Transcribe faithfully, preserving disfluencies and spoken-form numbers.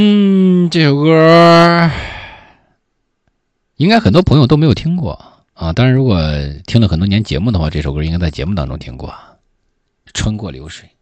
嗯，这首歌应该很多朋友都没有听过啊。当然，如果听了很多年节目的话，这首歌应该在节目当中听过。穿过流水。